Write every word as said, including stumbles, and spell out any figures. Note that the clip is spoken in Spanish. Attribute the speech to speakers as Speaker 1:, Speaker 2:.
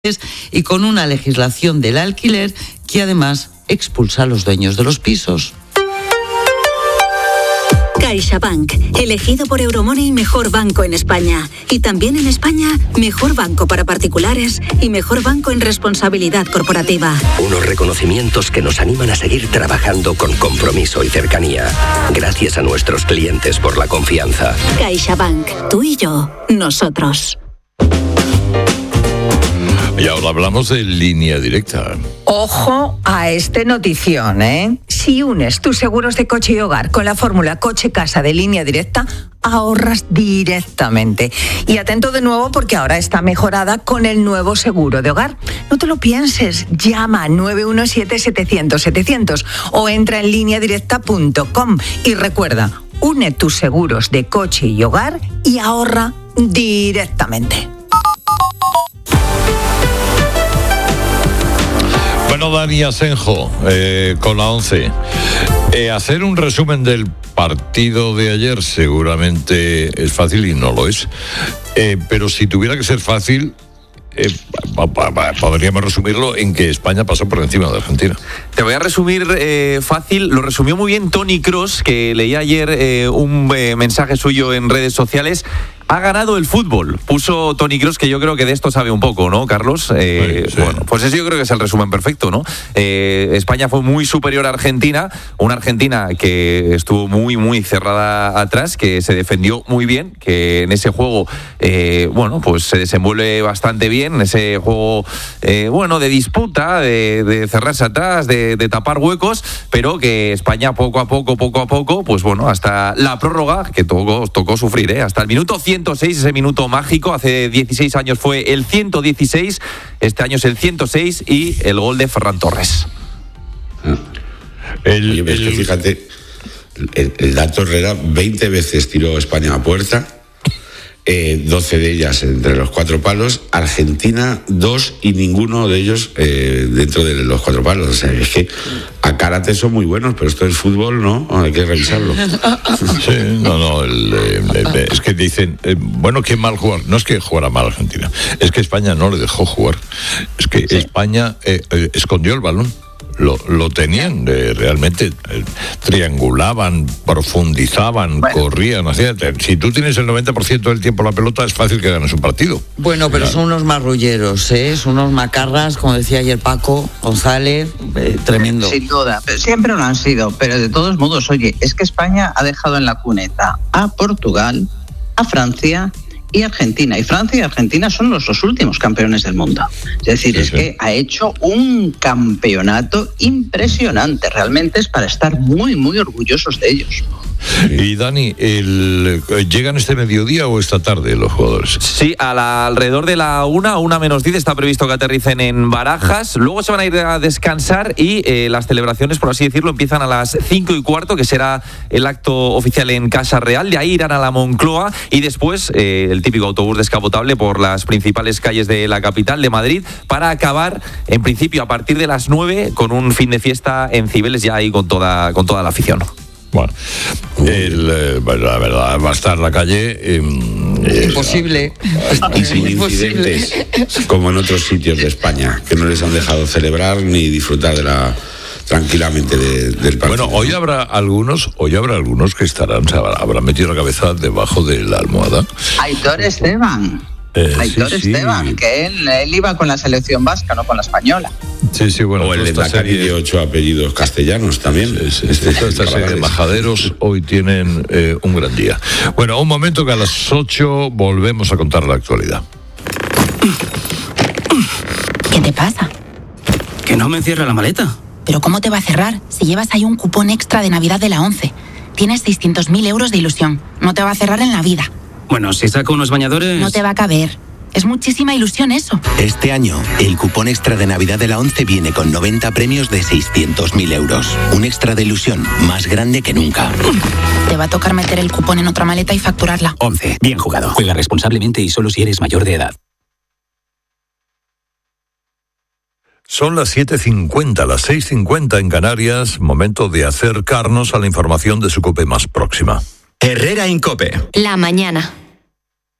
Speaker 1: y con una legislación del alquiler que además expulsa a los dueños de los pisos.
Speaker 2: CaixaBank, elegido por Euromoney mejor banco en España. Y también en España, mejor banco para particulares y mejor banco en responsabilidad corporativa.
Speaker 3: Unos reconocimientos que nos animan a seguir trabajando con compromiso y cercanía. Gracias a nuestros clientes por la confianza.
Speaker 2: CaixaBank, tú y yo, nosotros.
Speaker 4: Y ahora hablamos de Línea Directa.
Speaker 5: Ojo a este notición, ¿eh? Si unes tus seguros de coche y hogar con la fórmula coche-casa de Línea Directa, ahorras directamente. Y atento de nuevo porque ahora está mejorada con el nuevo seguro de hogar. No te lo pienses, llama al nueve uno siete, setecientos, setecientos o entra en línea directa punto com y recuerda, une tus seguros de coche y hogar y ahorra directamente.
Speaker 4: Bueno, Dani Asenjo, eh, con la once. Eh, hacer un resumen del partido de ayer seguramente es fácil y no lo es. Eh, pero si tuviera que ser fácil, eh, podríamos resumirlo en que España pasó por encima de Argentina.
Speaker 6: Te voy a resumir eh, fácil. Lo resumió muy bien Toni Kroos, que leía ayer eh, un eh, mensaje suyo en redes sociales. Ha ganado el fútbol, puso Toni Kroos, que yo creo que de esto sabe un poco, ¿no, Carlos? Eh, sí, sí. Bueno, pues eso yo creo que es el resumen perfecto, ¿no? Eh, España fue muy superior a Argentina, una Argentina que estuvo muy, muy cerrada atrás, que se defendió muy bien, que en ese juego, eh, bueno, pues se desenvuelve bastante bien, en ese juego, eh, bueno, de disputa, de, de cerrarse atrás, de, de tapar huecos, pero que España poco a poco, poco a poco, pues bueno, hasta la prórroga, que tocó, tocó sufrir, ¿eh? Hasta el minuto ciento seis, ese minuto mágico, hace dieciséis años fue el ciento dieciséis, este año es el ciento seis y el gol de Ferran Torres.
Speaker 7: El, Oye, el... Es que fíjate, el, el dato Herrera veinte veces tiró España a puerta, eh, doce de ellas entre los cuatro palos, Argentina dos y ninguno de ellos eh, dentro de los cuatro palos. O sea, es que a karate son muy buenos, pero esto es fútbol, ¿no? Hay que revisarlo.
Speaker 4: Sí, no, no, el, el, el, es que dicen, eh, bueno, qué mal jugar. No es que jugara mal Argentina, es que España no le dejó jugar. Es que sí. España eh, eh, escondió el balón. Lo, lo tenían, eh, realmente eh, triangulaban, profundizaban, bueno. corrían, hacían. Si tú tienes el noventa por ciento del tiempo la pelota, es fácil que ganes un partido.
Speaker 1: Bueno, pero claro. Son unos marrulleros, ¿eh? Son unos macarras, como decía ayer Paco González, eh, tremendo.
Speaker 8: Sin duda, siempre lo han sido, pero de todos modos, oye, es que España ha dejado en la cuneta a Portugal, a Francia y Argentina. Y Francia y Argentina son los, los últimos campeones del mundo. Es decir, sí, es sí. que ha hecho un campeonato impresionante. Realmente es para estar muy, muy orgullosos de ellos.
Speaker 4: Y Dani, el, ¿llegan este mediodía o esta tarde los jugadores?
Speaker 6: Sí, a la, alrededor de la una, una menos diez está previsto que aterricen en Barajas. Luego se van a ir a descansar y eh, las celebraciones, por así decirlo, empiezan a las cinco y cuarto, que será el acto oficial en Casa Real. De ahí irán a la Moncloa y después eh, el típico autobús descapotable por las principales calles de la capital de Madrid para acabar, en principio, a partir de las nueve con un fin de fiesta en Cibeles, ya ahí con toda, con toda la afición.
Speaker 4: Bueno, el, eh, la verdad, va a estar la calle... Eh,
Speaker 1: imposible.
Speaker 7: Y sin incidentes, como en otros sitios de España, que no les han dejado celebrar ni disfrutar de la... tranquilamente de, del partido.
Speaker 4: Bueno, hoy habrá algunos, hoy habrá algunos que estarán, se habrán metido la cabeza debajo de la almohada.
Speaker 8: Aitor Esteban. Eh, Aitor sí, Esteban, sí. que él, él iba con la selección vasca, no con la española.
Speaker 4: Sí, sí, bueno.
Speaker 7: O el Endacari de ocho apellidos castellanos también.
Speaker 4: Sí, sí, este, esta esta serie de majaderos hoy tienen eh, un gran día. Bueno, un momento que a las ocho volvemos a contar la actualidad.
Speaker 9: ¿Qué te pasa?
Speaker 10: Que no me cierra la maleta.
Speaker 9: ¿Pero cómo te va a cerrar si llevas ahí un cupón extra de Navidad de la once? Tienes seiscientos mil euros de ilusión. No te va a cerrar en la vida.
Speaker 10: Bueno, si saco unos bañadores...
Speaker 9: No te va a caber. Es muchísima ilusión eso.
Speaker 11: Este año, el cupón extra de Navidad de la once viene con noventa premios de seiscientos mil euros. Un extra de ilusión más grande que nunca.
Speaker 9: Te va a tocar meter el cupón en otra maleta y facturarla.
Speaker 10: once. Bien jugado. Juega responsablemente y solo si eres mayor de edad.
Speaker 4: Son las siete cincuenta, las seis cincuenta en Canarias. Momento de acercarnos a la información de su COPE más próxima.
Speaker 12: Herrera en COPE.
Speaker 13: La mañana.